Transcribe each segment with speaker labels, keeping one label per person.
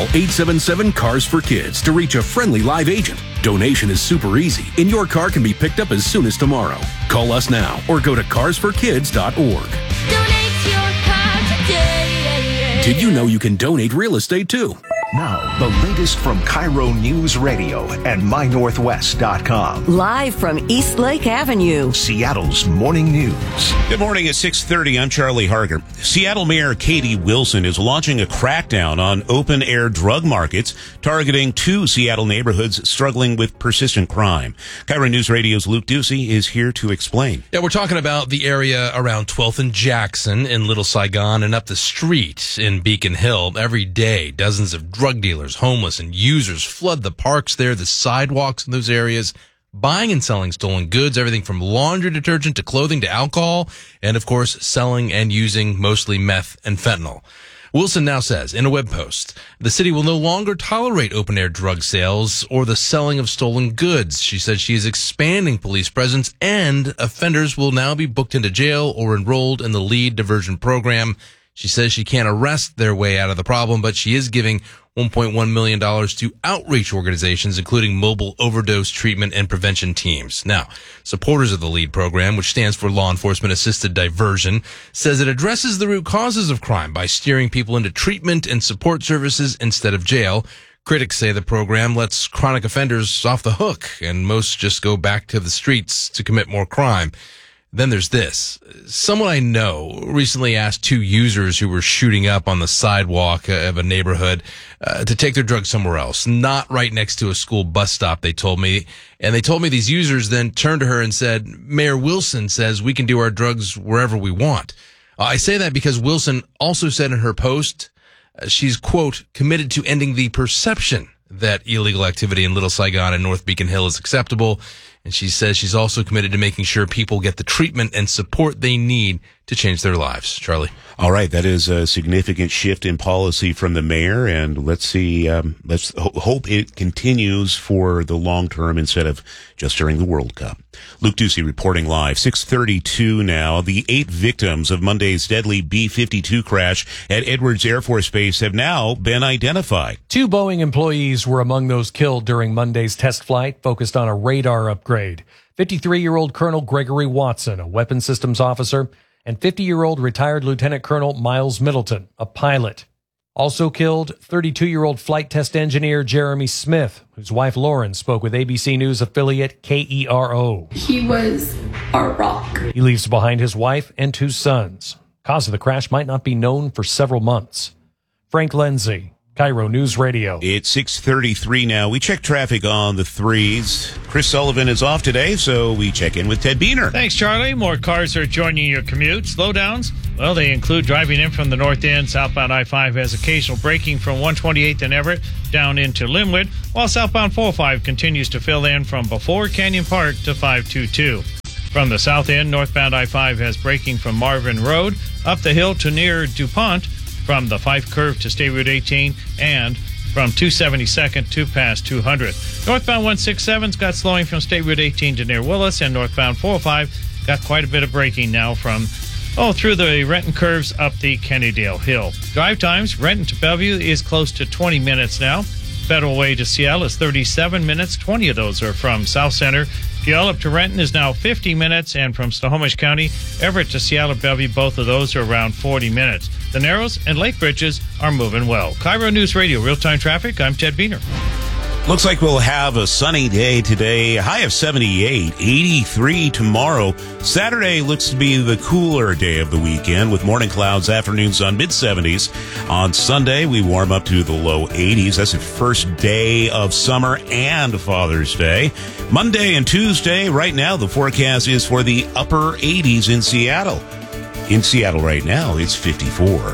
Speaker 1: 877-CARS-FOR-KIDS to reach a friendly live agent. Donation is super easy, and your car can be picked up as soon as tomorrow. Call us now or go to carsforkids.org.
Speaker 2: Donate your car today.
Speaker 1: Did you know you can donate real estate too?
Speaker 3: Now, the latest from Cairo News Radio and MyNorthwest.com.
Speaker 4: Live from East Lake Avenue,
Speaker 3: Seattle's morning news.
Speaker 5: Good morning at 6:30. I'm Charlie Harger. Seattle Mayor Katie Wilson is launching a crackdown on open-air drug markets, targeting 2 Seattle neighborhoods struggling with persistent crime. Cairo News Radio's Luke Ducey is here to explain.
Speaker 6: Yeah, we're talking about the area around 12th and Jackson in Little Saigon and up the street in Beacon Hill. Every day, dozens of drug dealers, homeless, and users flood the parks there, the sidewalks in those areas, buying and selling stolen goods, everything from laundry detergent to clothing to alcohol, and of course, selling and using mostly meth and fentanyl. Wilson now says in a web post, the city will no longer tolerate open-air drug sales or the selling of stolen goods. She says she is expanding police presence and offenders will now be booked into jail or enrolled in the lead diversion program. She says she can't arrest their way out of the problem, but she is giving $1.1 million to outreach organizations, including mobile overdose treatment and prevention teams. Now, supporters of the LEAD program, which stands for Law Enforcement Assisted Diversion, says it addresses the root causes of crime by steering people into treatment and support services instead of jail. Critics say the program lets chronic offenders off the hook, and most just go back to the streets to commit more crime. Then there's this. Someone I know recently asked 2 users who were shooting up on the sidewalk of a neighborhood to take their drugs somewhere else, not right next to a school bus stop, they told me. And they told me these users then turned to her and said, Mayor Wilson says we can do our drugs wherever we want. I say that because Wilson also said in her post, she's, quote, committed to ending the perception that illegal activity in Little Saigon and North Beacon Hill is acceptable. And she says she's also committed to making sure people get the treatment and support they need to change their lives. Charlie.
Speaker 5: All right. That is a significant shift in policy from the mayor. And let's see, let's hope it continues for the long term instead of just during the World Cup. Luke Ducey reporting live. 6:32 now. The 8 victims of Monday's deadly B-52 crash at Edwards Air Force Base have now been identified.
Speaker 7: 2 Boeing employees were among those killed during Monday's test flight focused on a radar upgrade. 53-year-old Colonel Gregory Watson, a weapons systems officer, and 50-year-old retired Lieutenant Colonel Miles Middleton, a pilot. Also killed, 32-year-old flight test engineer Jeremy Smith, whose wife Lauren spoke with ABC News affiliate KERO.
Speaker 8: He was our rock.
Speaker 7: He leaves behind his wife and 2 sons. Cause of the crash might not be known for several months. Frank Lenzi, Cairo News Radio.
Speaker 5: It's 6:33 now. We check traffic on the 3s. Chris Sullivan is off today, so we check in with Ted Beener.
Speaker 9: Thanks, Charlie. More cars are joining your commute. Slowdowns, well, they include driving in from the north end. Southbound I-5 has occasional braking from 128th and Everett down into Linwood, while southbound 405 continues to fill in from before Canyon Park to 522. From the south end, northbound I-5 has braking from Marvin Road up the hill to near DuPont, from the Fife curve to State Route 18, and from 272nd to past 200. Northbound 167's got slowing from State Route 18 to near Willis, and northbound 405 got quite a bit of braking now from through the Renton curves up the Kennydale Hill. Drive times, Renton to Bellevue is close to 20 minutes now. Federal Way to Seattle is 37 minutes. 20 of those are from South Center. Puyallup to Renton is now 50 minutes, and from Snohomish County, Everett to Seattle Bellevue, both of those are around 40 minutes. The Narrows and Lake Bridges are moving well. Cairo News Radio, real-time traffic. I'm Ted Beener.
Speaker 5: Looks like we'll have a sunny day today. High of 78, 83 tomorrow. Saturday looks to be the cooler day of the weekend with morning clouds, afternoons on mid-70s. On Sunday, we warm up to the low 80s. That's the first day of summer and Father's Day. Monday and Tuesday, right now, the forecast is for the upper 80s in Seattle. In Seattle right now, it's 54.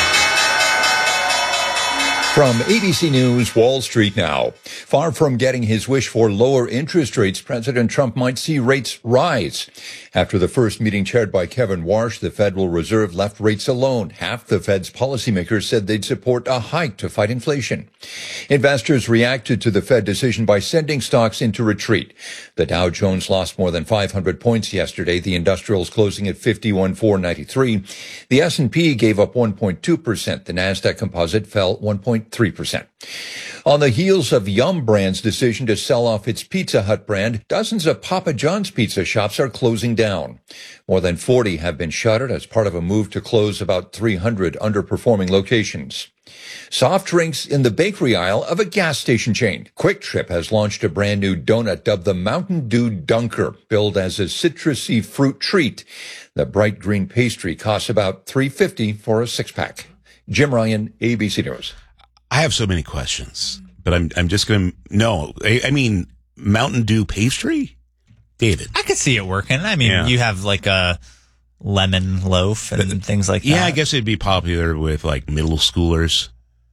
Speaker 10: From ABC News, Wall Street now. Far from getting his wish for lower interest rates, President Trump might see rates rise. After the first meeting chaired by Kevin Warsh, the Federal Reserve left rates alone. Half the Fed's policymakers said they'd support a hike to fight inflation. Investors reacted to the Fed decision by sending stocks into retreat. The Dow Jones lost more than 500 points yesterday. The industrials closing at 51,493. The S&P gave up 1.2%. The Nasdaq Composite fell 1.8%. 0.3%. On the heels of Yum! Brand's decision to sell off its Pizza Hut brand, dozens of Papa John's pizza shops are closing down. More than 40 have been shuttered as part of a move to close about 300 underperforming locations. Soft drinks in the bakery aisle of a gas station chain. Quick Trip has launched a brand new donut dubbed the Mountain Dew Dunker, billed as a citrusy fruit treat. The bright green pastry costs about $3.50 for a six-pack. Jim Ryan, ABC News.
Speaker 5: I have so many questions, but I'm just going to, no, I mean, Mountain Dew pastry? David.
Speaker 11: I could see it working. I mean, you have like a lemon loaf and things like that.
Speaker 5: Yeah, I guess it'd be popular with like middle schoolers.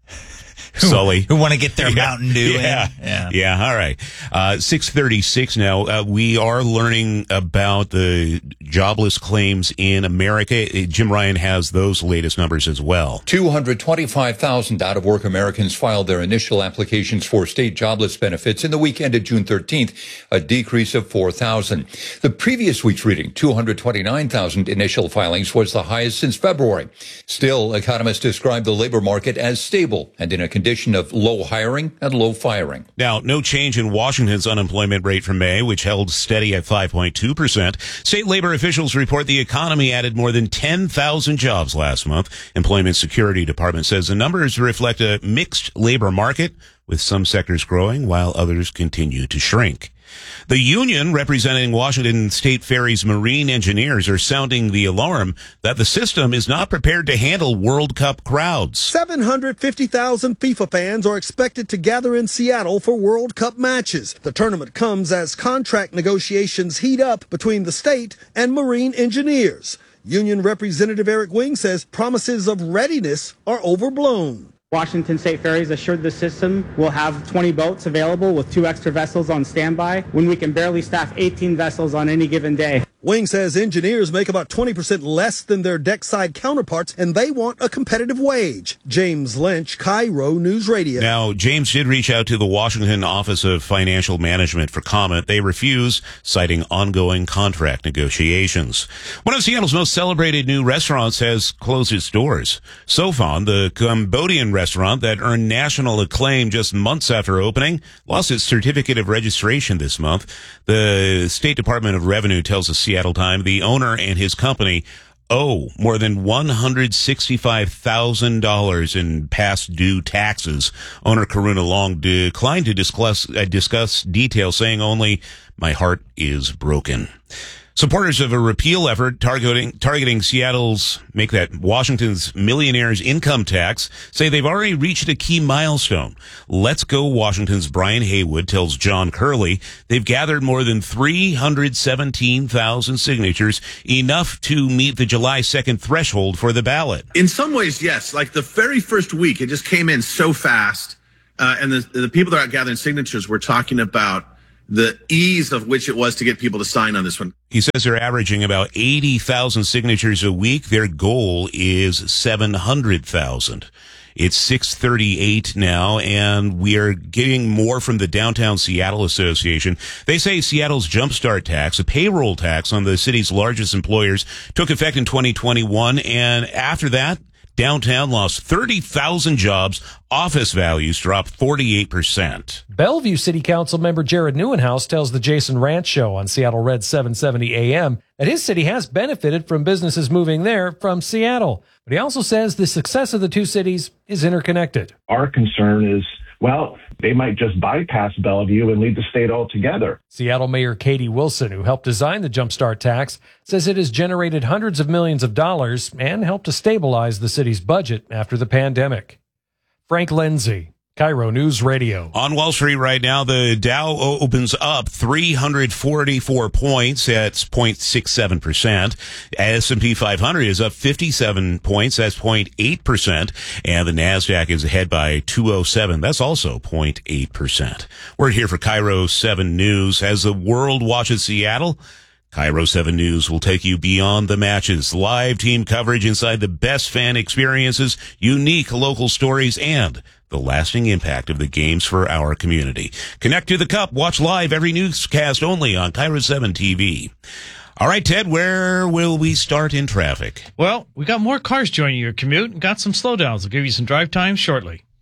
Speaker 5: Sully.
Speaker 11: Who want to get their Mountain Dew in.
Speaker 5: Yeah, all right. 6:36 now. We are learning about the jobless claims in America. Jim Ryan has those latest numbers as well.
Speaker 10: 225,000 out-of-work Americans filed their initial applications for state jobless benefits in the week ended June 13th, a decrease of 4,000. The previous week's reading, 229,000 initial filings, was the highest since February. Still, economists describe the labor market as stable and in a condition of low hiring and low firing.
Speaker 5: Now, no change in Washington's unemployment rate for May, which held steady at 5.2%. State labor officials report the economy added more than 10,000 jobs last month. Employment Security Department says the numbers reflect a mixed labor market, with some sectors growing while others continue to shrink. The union representing Washington State Ferry's marine engineers are sounding the alarm that the system is not prepared to handle World Cup crowds.
Speaker 12: 750,000 FIFA fans are expected to gather in Seattle for World Cup matches. The tournament comes as contract negotiations heat up between the state and marine engineers. Union Representative Eric Wing says promises of readiness are overblown.
Speaker 13: Washington State Ferries assured the system will have 20 boats available with 2 extra vessels on standby when we can barely staff 18 vessels on any given day.
Speaker 12: Wing says engineers make about 20% less than their deckside counterparts, and they want a competitive wage. James Lynch, Cairo News Radio.
Speaker 5: Now, James did reach out to the Washington Office of Financial Management for comment. They refuse, citing ongoing contract negotiations. One of Seattle's most celebrated new restaurants has closed its doors. Sofon, the Cambodian restaurant that earned national acclaim just months after opening, lost its certificate of registration this month. The State Department of Revenue tells the Seattle Times the owner and his company owe more than $165,000 in past due taxes. Owner Karuna Long declined to discuss details, saying only, "My heart is broken." Supporters of a repeal effort targeting Washington's millionaires' income tax say they've already reached a key milestone. Let's Go Washington's Brian Haywood tells John Curley they've gathered more than 317,000 signatures, enough to meet the July 2nd threshold for the ballot.
Speaker 14: In some ways, yes. Like the very first week, it just came in so fast. And the people that are gathering signatures were talking about the ease of which it was to get people to sign on this one.
Speaker 5: He says they're averaging about 80,000 signatures a week. Their goal is 700,000. It's 6:38 now, and we are getting more from the Downtown Seattle Association. They say Seattle's Jumpstart tax, a payroll tax on the city's largest employers, took effect in 2021, and after that, downtown lost 30,000 jobs. Office values dropped 48%.
Speaker 7: Bellevue City Council member Jared Neuenhouse tells the Jason Ranch Show on Seattle Red 770 AM that his city has benefited from businesses moving there from Seattle. But he also says the success of the two cities is interconnected.
Speaker 15: Our concern is, well, they might just bypass Bellevue and leave the state altogether.
Speaker 7: Seattle Mayor Katie Wilson, who helped design the Jumpstart tax, says it has generated hundreds of millions of dollars and helped to stabilize the city's budget after the pandemic. Frank Lindsay, Cairo News Radio.
Speaker 5: On Wall Street right now, the Dow opens up 344 points. That's 0.67%. S&P 500 is up 57 points. That's 0.8%. And the NASDAQ is ahead by 207. That's also 0.8%. We're here for Cairo 7 News. As the world watches Seattle, Cairo 7 News will take you beyond the matches. Live team coverage inside the best fan experiences, unique local stories, and the lasting impact of the games for our community. Connect to the Cup. Watch live every newscast only on Cairo 7 TV. All right, Ted, where will we start in traffic?
Speaker 9: Well, we got more cars joining your commute and got some slowdowns. We'll give you some drive times shortly.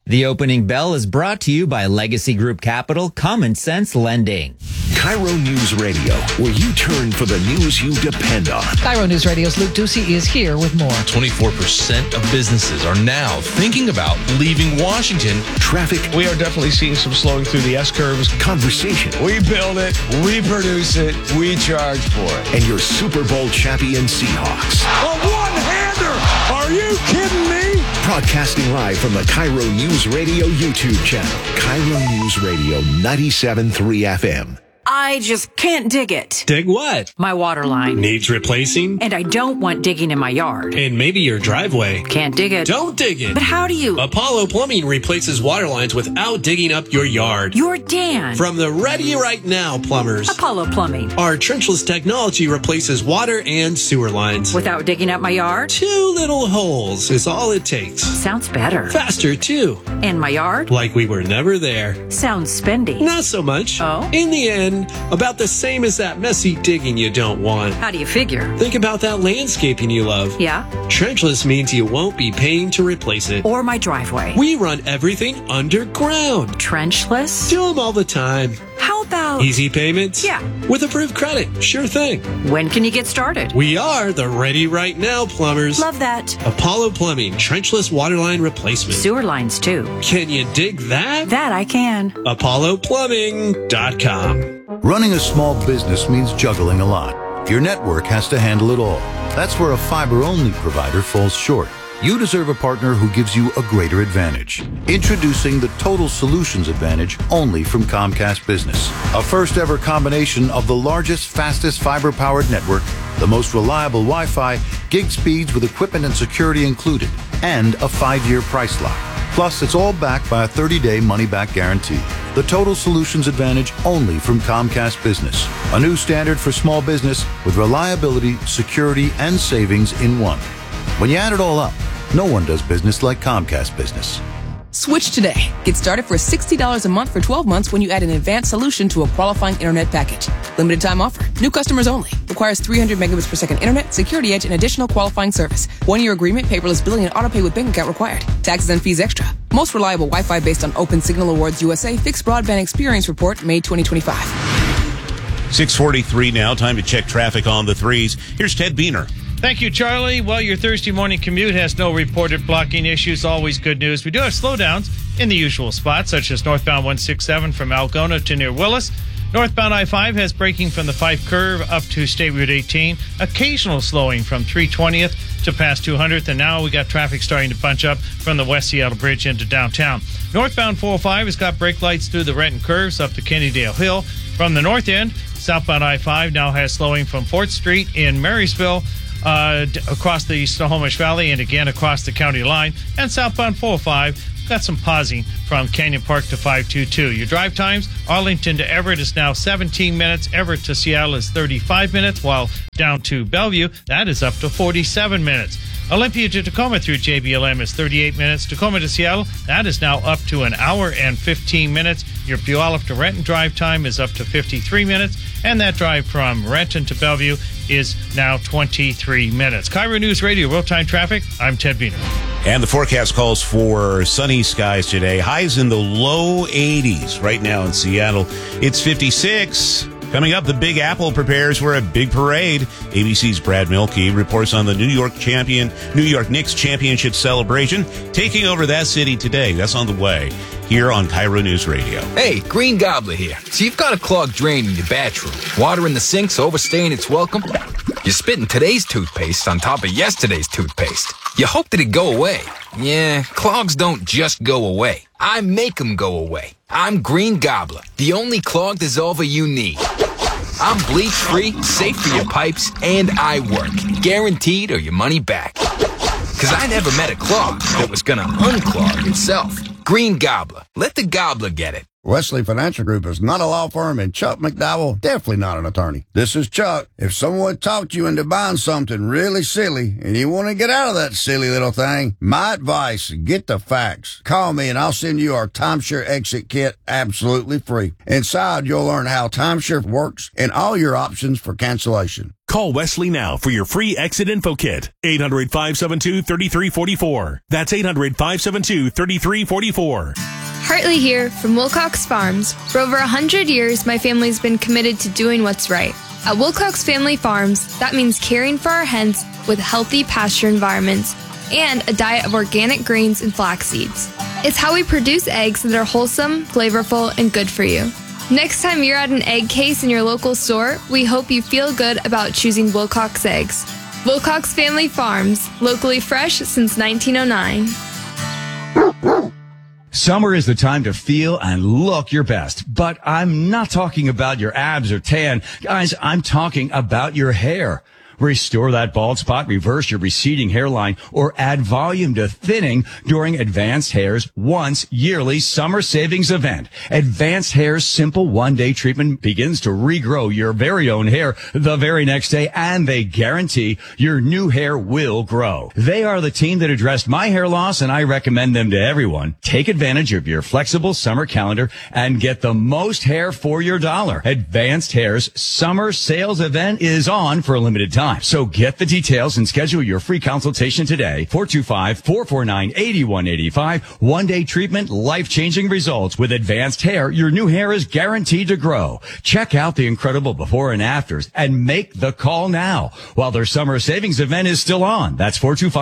Speaker 16: The opening bell is brought to you by Legacy Group Capital Common Sense Lending.
Speaker 3: Cairo News Radio, where you turn for the news you depend on.
Speaker 17: Cairo News Radio's Luke Ducey is here with more.
Speaker 6: 24% of businesses are now thinking about leaving Washington.
Speaker 3: Traffic.
Speaker 18: We are definitely seeing some slowing through the S-curves.
Speaker 3: Conversation.
Speaker 18: We build it, we produce it, we charge for it.
Speaker 3: And your Super Bowl champion Seahawks.
Speaker 18: A one-hander! Are you kidding me?
Speaker 3: Broadcasting live from the Cairo News Radio YouTube channel. Cairo News Radio 97.3 FM.
Speaker 4: I just can't dig it.
Speaker 19: Dig what?
Speaker 4: My water line.
Speaker 19: Needs replacing?
Speaker 4: And I don't want digging in my yard.
Speaker 19: And maybe your driveway.
Speaker 4: Can't dig it.
Speaker 19: Don't dig it.
Speaker 4: But how do you?
Speaker 19: Apollo Plumbing replaces water lines without digging up your yard.
Speaker 4: You're Dan.
Speaker 19: From the Ready Right Now plumbers.
Speaker 4: Apollo Plumbing.
Speaker 19: Our trenchless technology replaces water and sewer lines.
Speaker 4: Without digging up my yard?
Speaker 19: 2 little holes is all it takes.
Speaker 4: Sounds better.
Speaker 19: Faster, too.
Speaker 4: And my yard?
Speaker 19: Like we were never there.
Speaker 4: Sounds spendy.
Speaker 19: Not so much.
Speaker 4: Oh?
Speaker 19: In the end, about the same as that messy digging you don't want.
Speaker 4: How do you figure?
Speaker 19: Think about that landscaping you love.
Speaker 4: Yeah?
Speaker 19: Trenchless means you won't be paying to replace it.
Speaker 4: Or my driveway.
Speaker 19: We run everything underground.
Speaker 4: Trenchless?
Speaker 19: Do them all the time.
Speaker 4: How about...
Speaker 19: Easy payments?
Speaker 4: Yeah.
Speaker 19: With approved credit. Sure thing.
Speaker 4: When can you get started?
Speaker 19: We are the Ready Right Now plumbers.
Speaker 4: Love that.
Speaker 19: Apollo Plumbing, trenchless waterline replacement.
Speaker 4: Sewer lines, too.
Speaker 19: Can you dig that?
Speaker 4: That I can.
Speaker 19: ApolloPlumbing.com.
Speaker 20: Running a small business means juggling a lot. Your network has to handle it all. That's where a fiber-only provider falls short. You deserve a partner who gives you a greater advantage. Introducing the Total Solutions Advantage only from Comcast Business. A first-ever combination of the largest, fastest fiber-powered network, the most reliable Wi-Fi, gig speeds with equipment and security included, and a 5-year price lock. Plus, it's all backed by a 30-day money-back guarantee. The Total Solutions Advantage only from Comcast Business. A new standard for small business with reliability, security, and savings in one. When you add it all up, no one does business like Comcast Business.
Speaker 21: Switch today. Get started for $60 a month for 12 months when you add an advanced solution to a qualifying internet package. Limited time offer. New customers only. Requires 300 megabits per second internet, security edge, and additional qualifying service. 1-year agreement, paperless billing, and auto pay with bank account required. Taxes and fees extra. Most reliable Wi-Fi based on Open Signal Awards USA Fixed Broadband Experience Report, May 2025.
Speaker 5: 6:43 now. Time to check traffic on the threes. Here's Ted Biener.
Speaker 9: Thank you, Charlie. Well, your Thursday morning commute has no reported blocking issues. Always good news. We do have slowdowns in the usual spots, such as northbound 167 from Algona to near Willis. Northbound I-5 has braking from the 5 curve up to State Route 18. Occasional slowing from 320th to past 200th. And now we got traffic starting to bunch up from the West Seattle Bridge into downtown. Northbound 405 has got brake lights through the Renton curves up to Kennydale Hill. From the north end, southbound I-5 now has slowing from 4th Street in Marysville across the Snohomish Valley and again across the county line. And southbound 405 got some pausing from Canyon Park to 522. Your drive times, Arlington to Everett is now 17 minutes. Everett to Seattle is 35 minutes, while down to Bellevue, that is up to 47 minutes. Olympia to Tacoma through JBLM is 38 minutes. Tacoma to Seattle, that is now up to an hour and 15 minutes. Your Puyallup to Renton drive time is up to 53 minutes. And that drive from Renton to Bellevue is now 23 minutes. Cairo News Radio, real-time traffic. I'm Ted Biener.
Speaker 5: And the forecast calls for sunny skies today. Highs in the low 80s right now in Seattle. It's 56. Coming up, the Big Apple prepares for a big parade. ABC's Brad Milkey reports on the New York Knicks championship celebration, taking over that city today. That's on the way here on Cairo News Radio.
Speaker 22: Hey, Green Gobbler here. So you've got a clogged drain in your bathroom. Water in the sink's overstaying its welcome. You're spitting today's toothpaste on top of yesterday's toothpaste. You hope that it go away. Yeah, clogs don't just go away. I make them go away. I'm Green Gobbler, the only clog dissolver you need. I'm bleach-free, safe for your pipes, and I work. Guaranteed or your money back. Because I never met a clog that was going to unclog itself. Green Gobbler. Let the gobbler get it.
Speaker 1: Wesley Financial Group is not a law firm, and Chuck McDowell definitely not an attorney. This is Chuck. If someone talked you into buying something really silly and you want to get out of that silly little thing, my advice, get the facts. Call me and I'll send you our timeshare exit kit absolutely free. Inside, you'll learn how timeshare works and all your options for cancellation.
Speaker 2: Call Wesley now for your free exit info kit. 800-572-3344. That's 800-572-3344.
Speaker 23: Hartley here from Wilcox Farms. For over 100 years, my family's been committed to doing what's right. At Wilcox Family Farms, that means caring for our hens with healthy pasture environments and a diet of organic grains and flax seeds. It's how we produce eggs that are wholesome, flavorful, and good for you. Next time you're at an egg case in your local store, we hope you feel good about choosing Wilcox eggs. Wilcox Family Farms, locally fresh since 1909.
Speaker 24: Summer is the time to feel and look your best, but I'm not talking about your abs or tan. Guys, I'm talking about your hair. Restore that bald spot, reverse your receding hairline, or add volume to thinning during Advanced Hair's once yearly summer savings event. Advanced Hair's simple one-day treatment begins to regrow your very own hair the very next day, and they guarantee your new hair will grow. They are the team that addressed my hair loss, and I recommend them to everyone. Take advantage of your flexible summer calendar and get the most hair for your dollar. Advanced Hair's summer sales event is on for a limited time. So get the details and schedule your free consultation today. 425-449-8185. One-day treatment, life-changing results. With Advanced Hair, your new hair is guaranteed to grow. Check out the incredible before and afters and make the call now while their summer savings event is still on. That's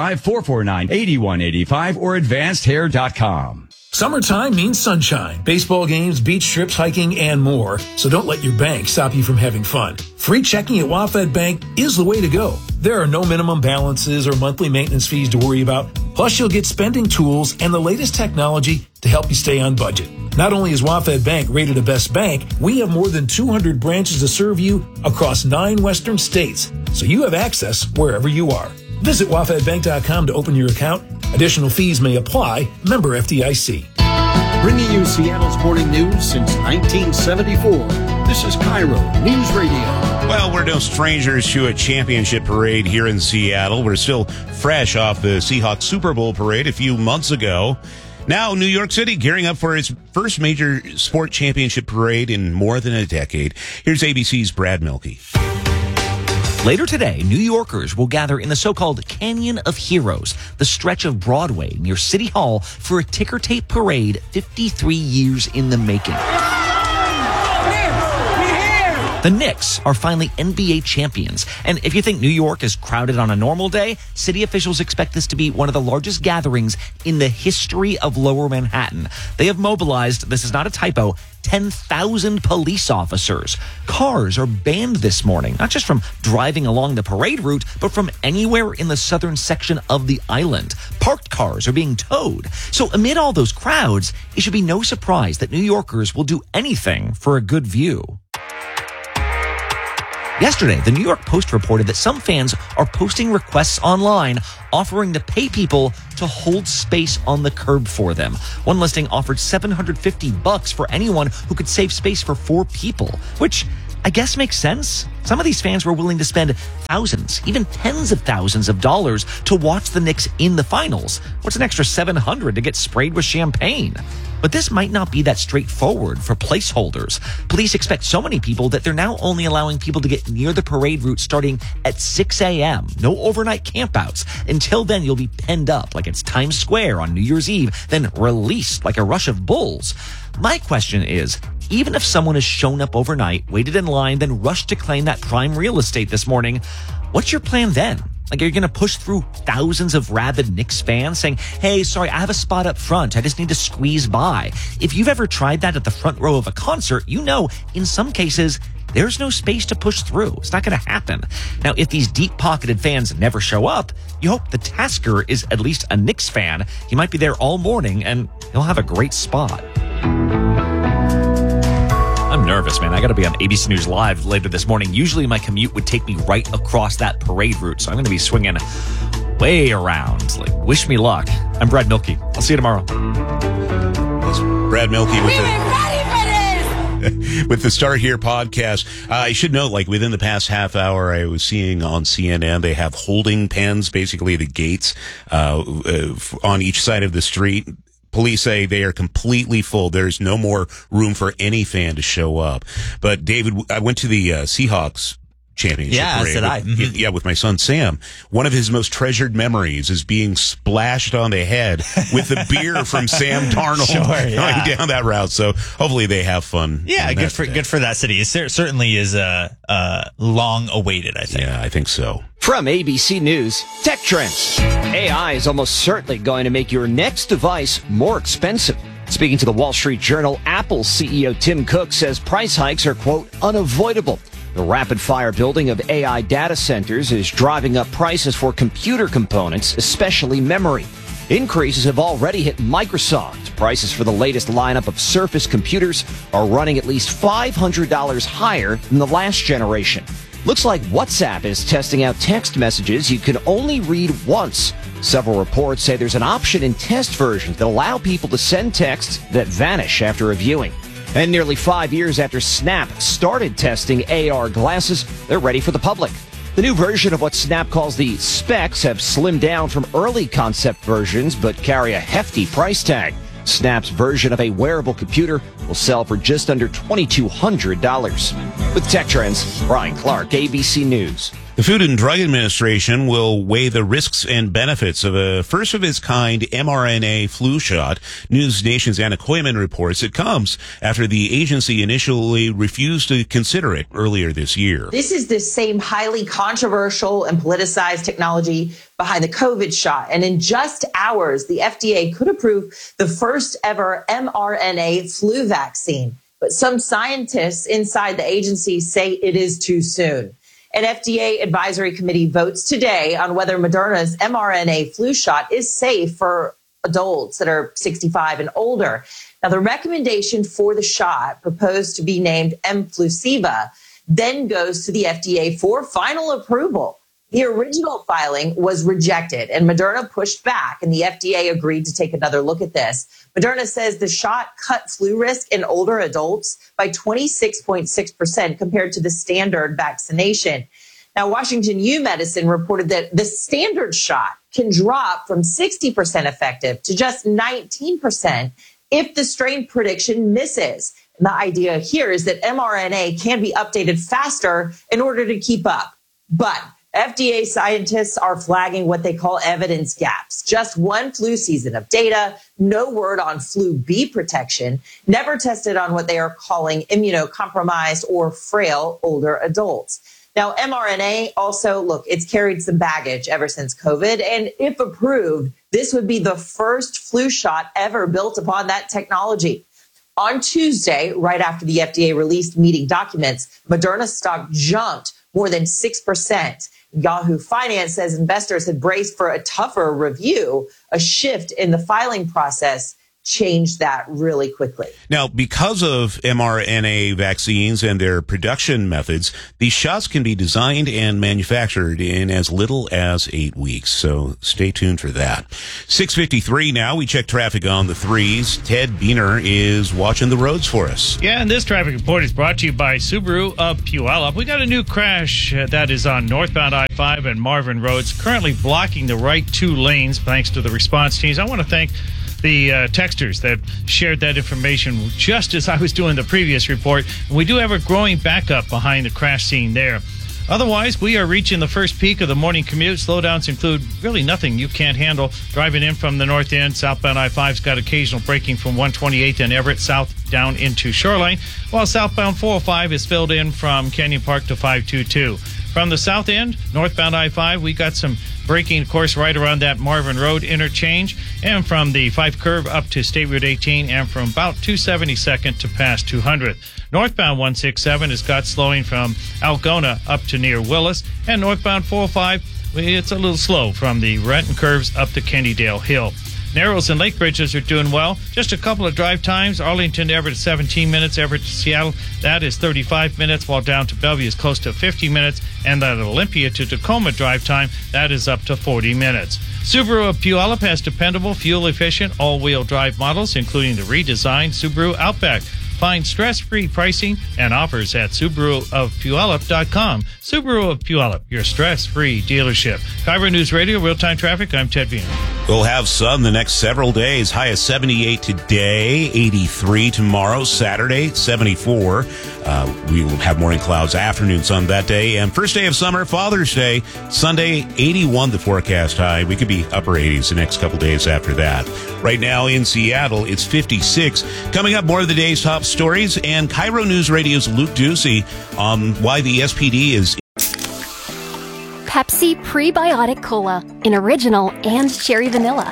Speaker 24: 425-449-8185 or advancedhair.com.
Speaker 25: Summertime means sunshine, baseball games, beach trips, hiking, and more. So don't let your bank stop you from having fun. Free checking at WaFd Bank is the way to go. There are no minimum balances or monthly maintenance fees to worry about. Plus, you'll get spending tools and the latest technology to help you stay on budget. Not only is WaFd Bank rated a best bank, we have more than 200 branches to serve you across 9 western states, so you have access wherever you are. Visit wafdbank.com to open your account. Additional fees may apply. Member FDIC.
Speaker 26: Bringing you Seattle's morning news since 1974. This is Cairo News Radio.
Speaker 5: Well, we're no strangers to a championship parade here in Seattle. We're still fresh off the Seahawks Super Bowl parade a few months ago. Now, New York City gearing up for its first major sport championship parade in more than a decade. Here's ABC's Brad Milkey.
Speaker 27: Later today, New Yorkers will gather in the so-called Canyon of Heroes, the stretch of Broadway near City Hall, for a ticker tape parade 53 years in the making. The Knicks are finally NBA champions, and if you think New York is crowded on a normal day, city officials expect this to be one of the largest gatherings in the history of Lower Manhattan. They have mobilized, this is not a typo, 10,000 police officers. Cars are banned this morning, not just from driving along the parade route, but from anywhere in the southern section of the island. Parked cars are being towed. So amid all those crowds, it should be no surprise that New Yorkers will do anything for a good view. Yesterday, the New York Post reported that some fans are posting requests online offering to pay people to hold space on the curb for them. One listing offered $750 for anyone who could save space for 4 people, which I guess makes sense. Some of these fans were willing to spend thousands, even tens of thousands of dollars to watch the Knicks in the finals. What's an extra $700 to get sprayed with champagne? But this might not be that straightforward for placeholders. Police expect so many people that they're now only allowing people to get near the parade route starting at 6 a.m. No overnight campouts. Until then, you'll be penned up like it's Times Square on New Year's Eve, then released like a rush of bulls. My question is, even if someone has shown up overnight, waited in line, then rushed to claim that prime real estate this morning, what's your plan then? Like, are you going to push through thousands of rabid Knicks fans saying, hey, sorry, I have a spot up front. I just need to squeeze by. If you've ever tried that at the front row of a concert, you know, in some cases, there's no space to push through. It's not going to happen. Now, if these deep-pocketed fans never show up, you hope the tasker is at least a Knicks fan. He might be there all morning, and he'll have a great spot. I'm nervous, man. I got to be on ABC News Live later this morning. Usually my commute would take me right across that parade route, so I'm going to be swinging way around. Like, wish me luck. I'm Brad Milkey. I'll see you tomorrow.
Speaker 5: It's Brad Milkey with with the Start Here podcast. I should note, like, within the past half hour, I was seeing on CNN, they have holding pens, basically the gates, on each side of the street. Police say they are completely full. There's no more room for any fan to show up. But David, I went to the Seahawks championship parade with my son Sam. One of his most treasured memories is being splashed on the head with the beer from Sam Darnold going down that route. So hopefully they have fun.
Speaker 8: Yeah, good for that city. It certainly is long awaited, I think.
Speaker 5: Yeah, I think so.
Speaker 10: From ABC News, Tech Trends. AI is almost certainly going to make your next device more expensive. Speaking to the Wall Street Journal, Apple CEO Tim Cook says price hikes are, quote, unavoidable. The rapid-fire building of AI data centers is driving up prices for computer components, especially memory. Increases have already hit Microsoft. Prices for the latest lineup of Surface computers are running at least $500 higher than the last generation. Looks like WhatsApp is testing out text messages you can only read once. Several reports say there's an option in test versions that allow people to send texts that vanish after a viewing. And nearly 5 years after Snap started testing AR glasses, they're ready for the public. The new version of what Snap calls the specs have slimmed down from early concept versions, but carry a hefty price tag. Snap's version of a wearable computer will sell for just under $2,200. With Tech Trends, Brian Clark, ABC News.
Speaker 5: The Food and Drug Administration will weigh the risks and benefits of a first-of-its-kind mRNA flu shot. News Nation's Anna Koyman reports it comes after the agency initially refused to consider it earlier this year.
Speaker 11: This is the same highly controversial and politicized technology behind the COVID shot. And in just hours, the FDA could approve the first ever mRNA flu vaccine. But some scientists inside the agency say it is too soon. An FDA advisory committee votes today on whether Moderna's mRNA flu shot is safe for adults that are 65 and older. Now, the recommendation for the shot, proposed to be named mFlusiva, then goes to the FDA for final approval. The original filing was rejected, and Moderna pushed back, and the FDA agreed to take another look at this. Moderna says the shot cut flu risk in older adults by 26.6% compared to the standard vaccination. Now, Washington U Medicine reported that the standard shot can drop from 60% effective to just 19% if the strain prediction misses. And the idea here is that mRNA can be updated faster in order to keep up. But FDA scientists are flagging what they call evidence gaps. Just one flu season of data, no word on flu B protection, never tested on what they are calling immunocompromised or frail older adults. Now, mRNA also, look, it's carried some baggage ever since COVID. And if approved, this would be the first flu shot ever built upon that technology. On Tuesday, right after the FDA released meeting documents, Moderna stock jumped more than 6%. Yahoo Finance says investors had braced for a tougher review. A shift in the filing process changed that really quickly.
Speaker 5: Now, because of mRNA vaccines and their production methods, these shots can be designed and manufactured in as little as 8 weeks. So stay tuned for that. 6:53 now. We check traffic on the threes. Ted Biener is watching the roads for us.
Speaker 9: Yeah, and this traffic report is brought to you by Subaru of Puyallup. We got a new crash that is on northbound I-5 and Marvin Roads, currently blocking the right two lanes thanks to the response teams. I want to thank the texters that shared that information just as I was doing the previous report. And we do have a growing backup behind the crash scene there. Otherwise, we are reaching the first peak of the morning commute. Slowdowns include really nothing you can't handle. Driving in from the north end, southbound I-5's got occasional braking from 128th and Everett south down into Shoreline, while southbound 405 is filled in from Canyon Park to 522. From the south end, northbound I-5, we got some braking, of course, right around that Marvin Road interchange, and from the 5 curve up to State Route 18, and from about 272nd to past 200th. Northbound 167 has got slowing from Algona up to near Willis, and northbound 405, it's a little slow from the Renton curves up to Kennydale Hill. Narrows and Lake Bridges are doing well. Just a couple of drive times. Arlington to Everett, 17 minutes. Everett to Seattle, that is 35 minutes, while down to Bellevue is close to 50 minutes. And that Olympia to Tacoma drive time, that is up to 40 minutes. Subaru of Puyallup has dependable, fuel-efficient, all-wheel drive models, including the redesigned Subaru Outback. Find stress-free pricing and offers at SubaruofPuyallup.com. Subaru of Puyallup, your stress-free dealership. Cairo News Radio, real-time traffic. I'm Ted Vino.
Speaker 5: We'll have sun the next several days. High of 78 today, 83 tomorrow, Saturday, 74. We will have morning clouds, afternoon sun that day. And first day of summer, Father's Day, Sunday, 81 the forecast high. We could be upper 80s the next couple days after that. Right now in Seattle, it's 56. Coming up, more of the day's top stories and Cairo News Radio's Luke Ducey on why the SPD is
Speaker 7: Pepsi Prebiotic Cola in original and cherry vanilla.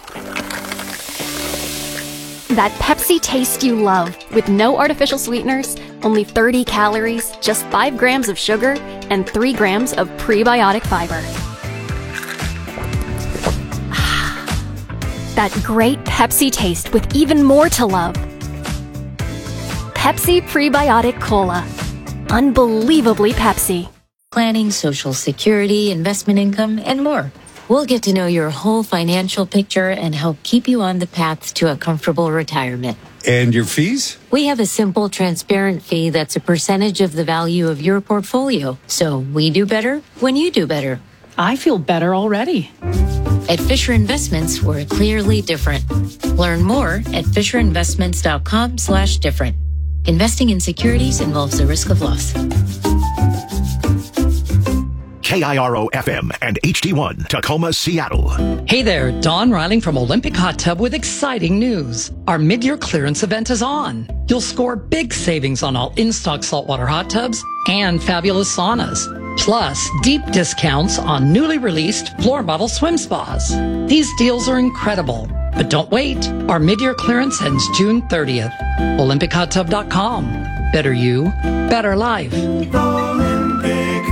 Speaker 7: That Pepsi taste you love with no artificial sweeteners, only 30 calories, just 5 grams of sugar, and 3 grams of prebiotic fiber. That great Pepsi taste with even more to love. Pepsi Prebiotic Cola. Unbelievably Pepsi.
Speaker 12: Planning, Social Security, investment income, and more. We'll get to know your whole financial picture and help keep you on the path to a comfortable retirement.
Speaker 13: And your fees?
Speaker 12: We have a simple, transparent fee that's a percentage of the value of your portfolio. So we do better when you do better.
Speaker 14: I feel better already.
Speaker 12: At Fisher Investments, we're clearly different. Learn more at FisherInvestments.com/different. Investing in securities involves the risk of loss.
Speaker 3: KIRO-FM and HD1, Tacoma, Seattle.
Speaker 15: Hey there, Dawn Riling from Olympic Hot Tub with exciting news. Our mid-year clearance event is on. You'll score big savings on all in-stock saltwater hot tubs and fabulous saunas. Plus, deep discounts on newly released floor model swim spas. These deals are incredible. But don't wait. Our mid-year clearance ends June 30th. OlympicHotTub.com. Better you, better life.
Speaker 16: Olympic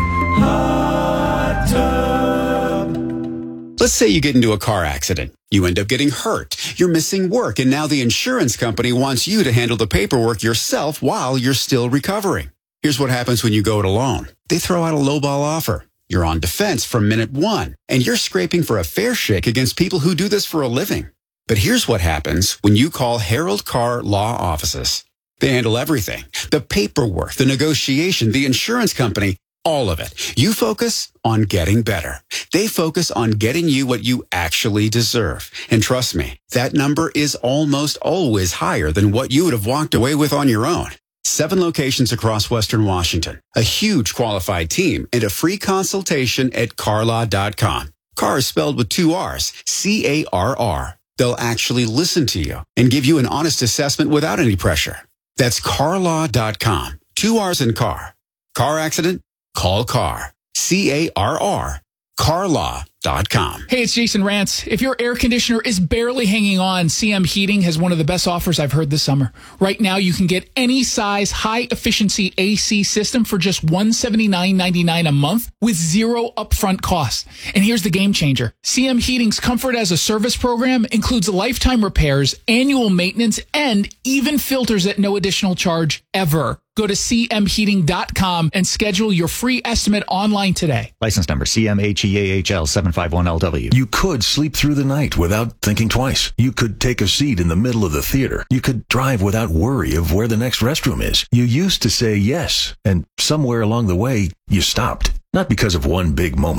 Speaker 16: Hot Tub. Let's say you get into a car accident. You end up getting hurt. You're missing work, and now the insurance company wants you to handle the paperwork yourself while you're still recovering. Here's what happens when you go it alone. They throw out a lowball offer. You're on defense from minute one, and you're scraping for a fair shake against people who do this for a living. But here's what happens when you call Harold Carr Law Offices. They handle everything. The paperwork, the negotiation, the insurance company, all of it. You focus on getting better. They focus on getting you what you actually deserve. And trust me, that number is almost always higher than what you would have walked away with on your own. 7 locations across Western Washington, a huge qualified team, and a free consultation at carlaw.com. Carr is spelled with 2 R's, C-A-R-R. They'll actually listen to you and give you an honest assessment without any pressure. That's carlaw.com. 2 R's in car. Car accident? Call Carr. C-A-R-R. carlaw.com.
Speaker 17: Hey, it's Jason Rantz. If your air conditioner is barely hanging on, CM Heating has one of the best offers I've heard this summer. Right now, you can get any size high-efficiency AC system for just $179.99 a month with 0 upfront cost. And here's the game changer. CM Heating's Comfort as a Service program includes lifetime repairs, annual maintenance, and even filters at no additional charge ever. Go to cmheating.com and schedule your free estimate online today.
Speaker 28: License number CMHEAHL 751LW.
Speaker 29: You could sleep through the night without thinking twice. You could take a seat in the middle of the theater. You could drive without worry of where the next restroom is. You used to say yes, and somewhere along the way, you stopped. Not because of one big moment.